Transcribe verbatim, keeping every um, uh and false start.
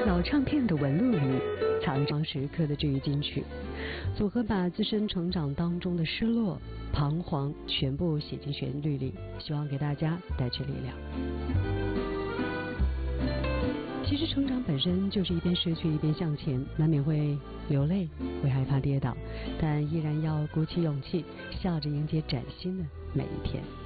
老唱片的纹路里藏着时刻的治愈金曲，组合把自身成长当中的失落、彷徨全部写进旋律里，希望给大家带去力量。其实成长本身就是一边失去一边向前，难免会流泪，会害怕跌倒，但依然要鼓起勇气，笑着迎接崭新的每一天。